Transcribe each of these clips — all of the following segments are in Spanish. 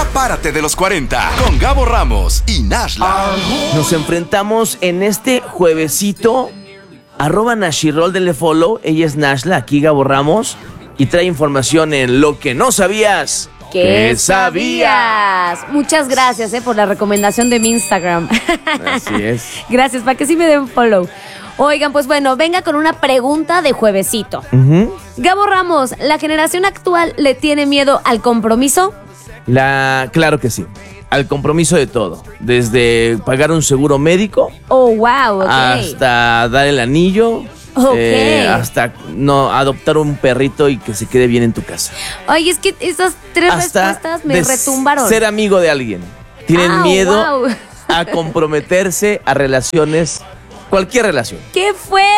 Ya párate de los 40 con Gabo Ramos y Nashla. Nos enfrentamos en este juevesito. @Nashirol, denle follow. Ella es Nashla, aquí Gabo Ramos. Y trae información en Lo que no sabías. ¿Qué sabías? Muchas gracias por la recomendación de mi Instagram. Así es. Gracias, para que sí me den follow. Oigan, pues bueno, venga con una pregunta de juevesito. Gabo Ramos, ¿la generación actual le tiene miedo al compromiso? Claro que sí. Al compromiso de todo. Desde pagar un seguro médico. Oh, wow, ok. Hasta dar el anillo. Ok. Hasta adoptar un perrito y que se quede bien en tu casa. Oye, es que esas tres respuestas me retumbaron. Ser amigo de alguien. Tienen miedo wow. a comprometerse a relaciones. Cualquier relación. ¡Qué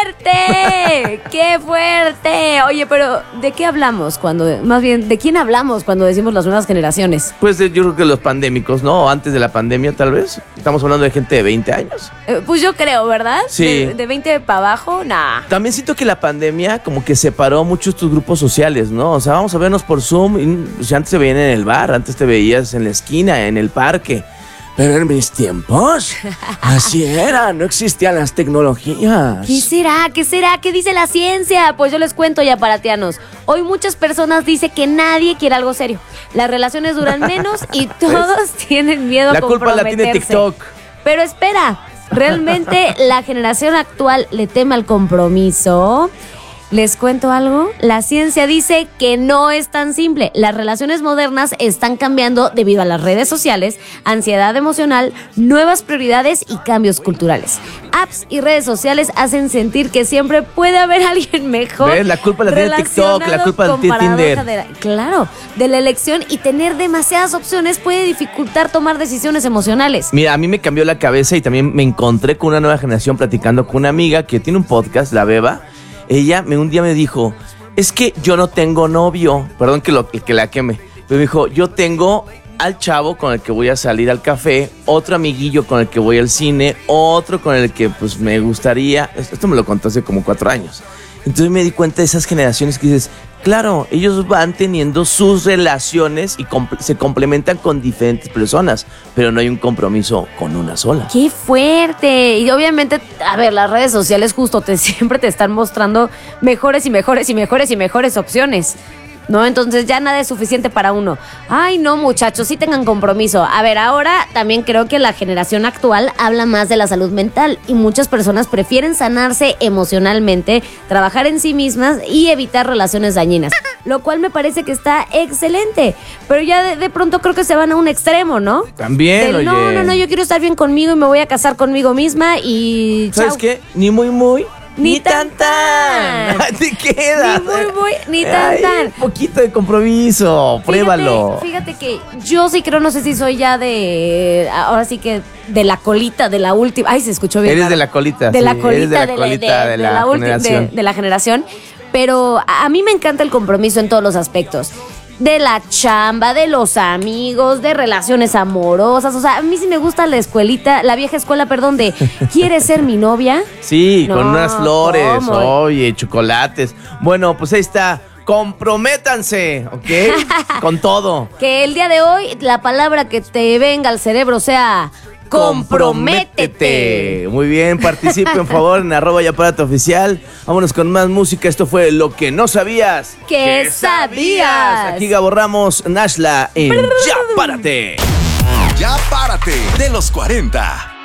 fuerte! ¡Qué fuerte! Oye, pero ¿de qué hablamos más bien, ¿de quién hablamos cuando decimos las nuevas generaciones? Pues yo creo que los pandémicos, ¿no? Antes de la pandemia, tal vez. Estamos hablando de gente de 20 años. Pues yo creo, ¿verdad? Sí. De 20 para abajo, nah. También siento que la pandemia como que separó mucho estos grupos sociales, ¿no? O sea, vamos a vernos por Zoom. Y antes se veían en el bar, antes te veías en la esquina, en el parque. Pero en mis tiempos, así era, no existían las tecnologías. ¿Qué será? ¿Qué será? ¿Qué dice la ciencia? Pues yo les cuento, ya paratianos. Hoy muchas personas dicen que nadie quiere algo serio. Las relaciones duran menos y todos tienen miedo a comprometerse. La culpa la tiene TikTok. Pero espera, ¿realmente la generación actual le teme al compromiso? ¿Les cuento algo? La ciencia dice que no es tan simple. Las relaciones modernas están cambiando debido a las redes sociales, ansiedad emocional, nuevas prioridades y cambios culturales. Apps y redes sociales hacen sentir que siempre puede haber alguien mejor. ¿Ves? La culpa la tiene TikTok, la culpa la tiene Tinder. Claro, de la elección, y tener demasiadas opciones puede dificultar tomar decisiones emocionales. Mira, a mí me cambió la cabeza y también me encontré con una nueva generación platicando con una amiga que tiene un podcast, La Beba. Ella un día me dijo, es que yo no tengo novio. Perdón que la queme. Pero me dijo, yo tengo al chavo con el que voy a salir al café, otro amiguillo con el que voy al cine, otro con el que pues me gustaría. Esto me lo contó hace como 4 años. Entonces me di cuenta de esas generaciones que dices, claro, ellos van teniendo sus relaciones y se complementan con diferentes personas, pero no hay un compromiso con una sola. ¡Qué fuerte! Y obviamente, a ver, las redes sociales justo siempre te están mostrando mejores y mejores y mejores y mejores opciones, ¿no? Entonces ya nada es suficiente para uno. Ay, no, muchachos, sí tengan compromiso. A ver, ahora también creo que la generación actual habla más de la salud mental y muchas personas prefieren sanarse emocionalmente, trabajar en sí mismas y evitar relaciones dañinas, lo cual me parece que está excelente. Pero ya de pronto creo que se van a un extremo, ¿no? También, oye. No, yo quiero estar bien conmigo y me voy a casar conmigo misma y ¿sabes qué? Ni muy ni tan. Te queda. Ni tan. Un poquito de compromiso. Pruébalo. Fíjate que yo sí creo, no sé si soy ya ahora sí que de la colita, de la última. Ay, se escuchó bien. Eres de la colita. De sí, la colita, eres de la colita de la generación. De la generación. Pero a mí me encanta el compromiso en todos los aspectos. De la chamba, de los amigos, de relaciones amorosas. O sea, a mí sí me gusta la escuelita, la vieja escuela, perdón, de ¿quieres ser mi novia? Sí, No, con unas flores, ¿cómo? oye, chocolates. Bueno, pues ahí está. Comprométanse, ¿ok? Con todo. Que el día de hoy la palabra que te venga al cerebro sea comprométete. Muy bien, participe en favor en @yapárate_oficial. Vámonos con más música. Esto fue Lo que no sabías. ¿Qué sabías? Aquí Gabo Ramos, Nashla en Ya Párate. Ya párate de los 40.